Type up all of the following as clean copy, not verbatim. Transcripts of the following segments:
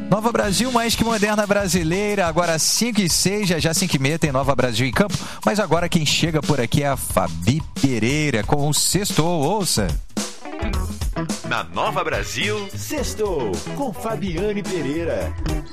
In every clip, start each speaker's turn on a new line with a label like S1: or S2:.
S1: Nova Brasil, mais que moderna brasileira, agora 5h06, já 5h30 tem Nova Brasil em campo, mas agora quem chega por aqui é a Fabi Pereira com o Sextou, ouça.
S2: Na Nova Brasil,
S3: Sextou com Fabiane Pereira.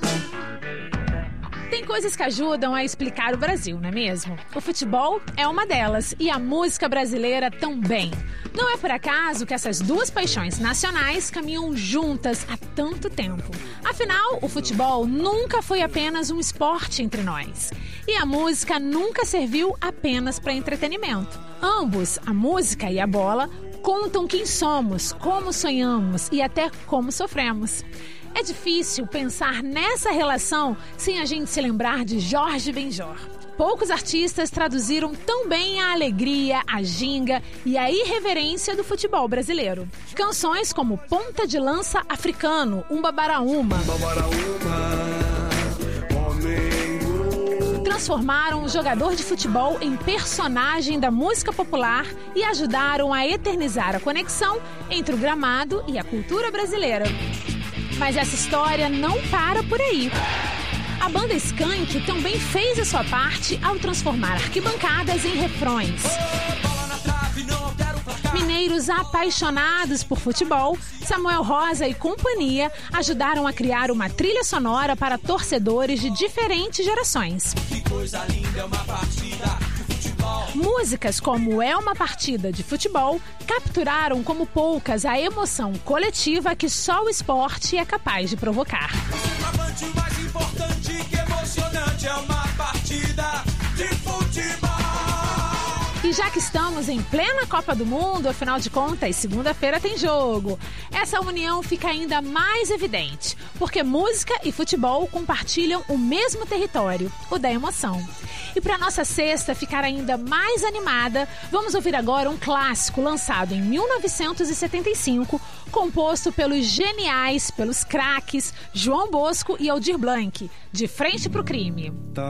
S4: Tem coisas que ajudam a explicar o Brasil, não é mesmo? O futebol é uma delas e a música brasileira também. Não é por acaso que essas duas paixões nacionais caminham juntas há tanto tempo. Afinal, o futebol nunca foi apenas um esporte entre nós. E a música nunca serviu apenas para entretenimento. Ambos, a música e a bola, contam quem somos, como sonhamos e até como sofremos. É difícil pensar nessa relação sem a gente se lembrar de Jorge Benjor. Poucos artistas traduziram tão bem a alegria, a ginga e a irreverência do futebol brasileiro. Canções como Ponta de Lança Africano, Umba Baraúma, transformaram o jogador de futebol em personagem da música popular e ajudaram a eternizar a conexão entre o gramado e a cultura brasileira. Mas essa história não para por aí. A banda Skank também fez a sua parte ao transformar arquibancadas em refrões. Mineiros apaixonados por futebol, Samuel Rosa e companhia ajudaram a criar uma trilha sonora para torcedores de diferentes gerações. Músicas como É uma Partida de Futebol capturaram como poucas a emoção coletiva que só o esporte é capaz de provocar.
S5: Mais importante que emocionante é uma partida de futebol.
S4: E já que estamos em plena Copa do Mundo, afinal de contas, segunda-feira tem jogo. Essa união fica ainda mais evidente, porque música e futebol compartilham o mesmo território, o da emoção. E para nossa sexta ficar ainda mais animada, vamos ouvir agora um clássico lançado em 1975, composto pelos geniais, pelos craques João Bosco e Aldir Blanc, De Frente pro Crime.